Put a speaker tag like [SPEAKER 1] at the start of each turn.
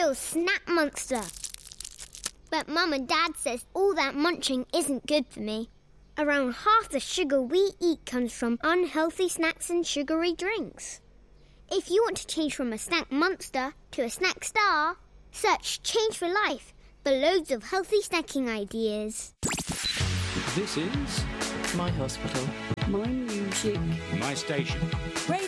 [SPEAKER 1] real snack monster. But Mum and Dad says all that munching isn't good for me. Around half the sugar we eat comes from unhealthy snacks and sugary drinks. If you want to change from a snack monster to a snack star, search Change for Life for loads of healthy snacking ideas.
[SPEAKER 2] This is
[SPEAKER 3] My hospital.
[SPEAKER 4] My music.
[SPEAKER 2] My station.
[SPEAKER 3] Radio